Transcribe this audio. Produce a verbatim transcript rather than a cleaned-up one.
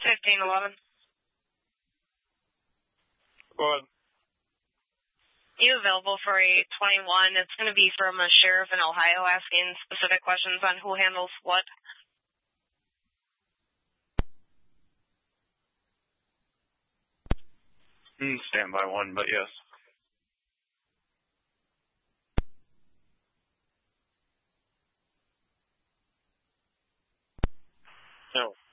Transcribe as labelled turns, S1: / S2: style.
S1: fifteen eleven.
S2: Go ahead.
S1: You available for a twenty-one? It's going to be from a sheriff in Ohio asking specific questions on who handles what.
S2: Mm, stand by one, but yes. No.